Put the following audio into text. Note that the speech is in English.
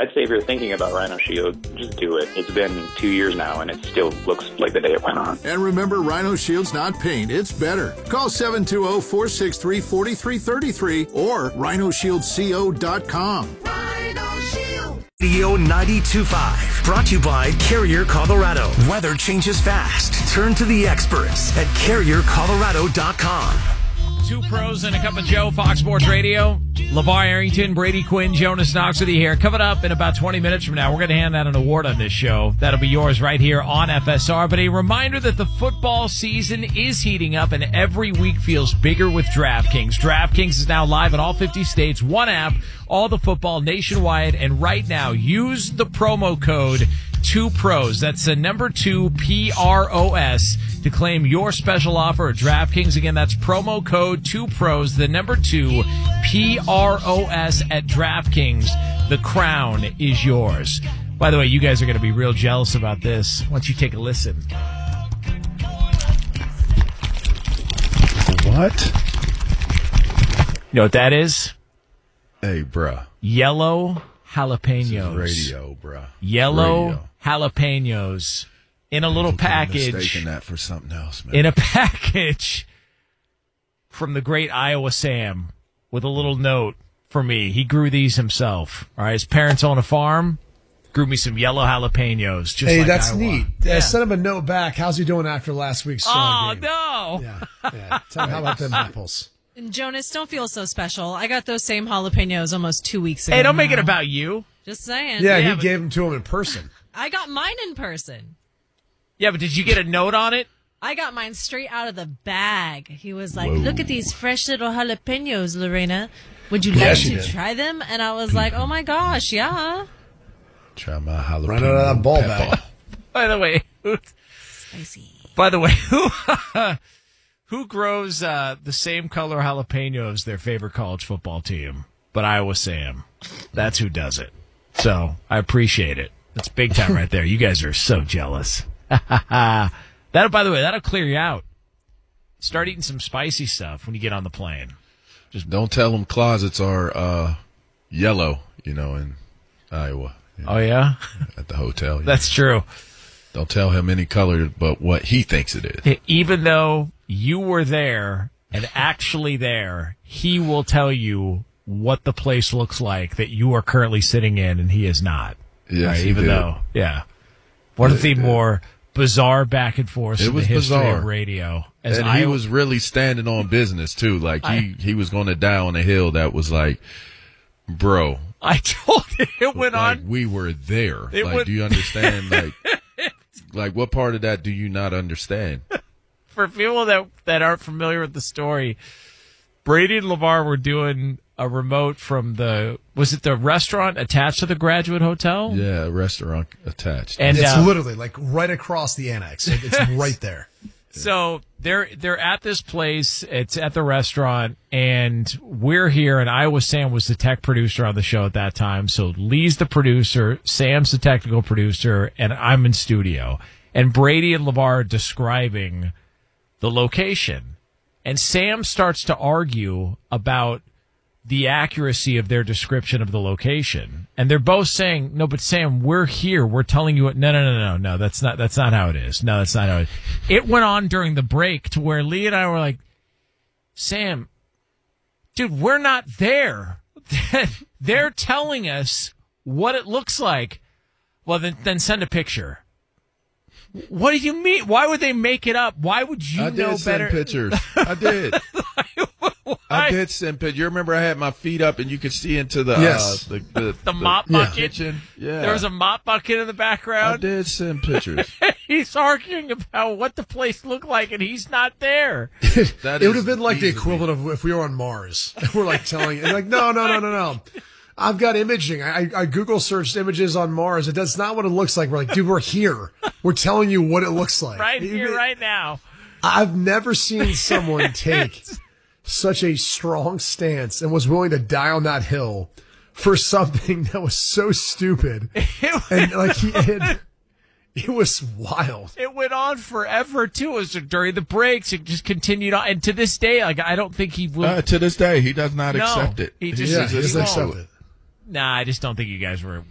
I'd say if you're thinking about Rhino Shield, just do it. It's been 2 years now, and it still looks like the day it went on. And remember, Rhino Shield's not paint, it's better. Call 720-463-4333 or rhinoshieldco.com. Rhino Shield. Radio 92.5, brought to you by Carrier Colorado. Weather changes fast. Turn to the experts at carriercolorado.com. Two pros and a cup of Joe, Fox Sports Radio. LeVar Arrington, Brady Quinn, Jonas Knox with you here. Coming up in about 20 minutes from now, we're going to hand out an award on this show. That'll be yours right here on FSR. But a reminder that the football season is heating up and every week feels bigger with DraftKings. DraftKings is now live in all 50 states. One app, all the football nationwide. And right now, use the promo code 2pros. That's the number 2 PROS to claim your special offer at DraftKings. Again, that's promo code 2pros, the number 2 PROS at DraftKings. The crown is yours. By the way, you guys are going to be real jealous about this once you take a listen. What? You know what that is? Hey, bruh. Yellow jalapenos. Radio, bruh. Yellow jalapenos in a little package. Mistaking that for something else, man. In a package from the great Iowa Sam with a little note for me. He grew these himself. All right, his parents own a farm. Grew me some yellow jalapenos. Just hey, like that's Iowa. neat. Yeah. Send him a note back. How's he doing after last week's game? No. Yeah. Tell him how about them apples. And Jonas, don't feel so special. I got those same jalapenos almost 2 weeks ago. Hey, don't make it about you. Just saying. Yeah, he gave them to him in person. I got mine in person. Yeah, but did you get a note on it? I got mine straight out of the bag. He was like, look at these fresh little jalapenos, Lorena. Would you like to try them? And I was like, oh my gosh, yeah. Try my jalapeno. Run out of that ball bag. By the way, who grows the same color jalapeno as their favorite college football team? But Iowa Sam. That's who does it. So I appreciate it. That's big time right there. You guys are so jealous. By the way, that'll clear you out. Start eating some spicy stuff when you get on the plane. Just don't tell them closets are yellow, in Iowa. Oh, yeah? At the hotel. That's true. Don't tell him any color but what he thinks it is. Even though you were there and actually there, he will tell you what the place looks like that you are currently sitting in and he is not. Yes, right? Even though, one of the more bizarre back and forth in the history of radio. And he was really standing on business, too. Like, he was going to die on a hill that was like, bro. I told you it went on. We were there. Do you understand? Like, what part of that do you not understand? For people that aren't familiar with the story, Brady and LeVar were doing a remote from was it the restaurant attached to the Graduate Hotel? Yeah, restaurant attached. And it's literally like right across the annex. It's right there. So they're at this place. It's at the restaurant, and we're here. And Iowa Sam was the tech producer on the show at that time. So Lee's the producer, Sam's the technical producer, and I'm in studio. And Brady and LeVar are describing the location, and Sam starts to argue about the accuracy of their description of the location. And they're both saying, no, but Sam, we're here. We're telling you no, that's not how it is. No, that's not how it is. It went on during the break to where Lee and I were like, Sam, dude, we're not there. They're telling us what it looks like. Well, then send a picture. What do you mean? Why would they make it up? Why would you know better? I did send pictures. I did. I did send pictures. You remember I had my feet up and you could see into the the mop bucket. Kitchen. Yeah. There was a mop bucket in the background. I did send pictures. He's arguing about what the place looked like, and he's not there. It would have been like the equivalent of if we were on Mars. We're like telling you, like, no. I've got imaging. I Google searched images on Mars. That's not what it looks like. We're like, dude, we're here. We're telling you what it looks like. Right here, right now. I've never seen someone take such a strong stance and was willing to die on that hill for something that was so stupid. It was wild. It went on forever, too. It was during the breaks. It just continued on. And to this day, I don't think he will. To this day, he does not accept it. He doesn't accept it. Nah, I just don't think you guys were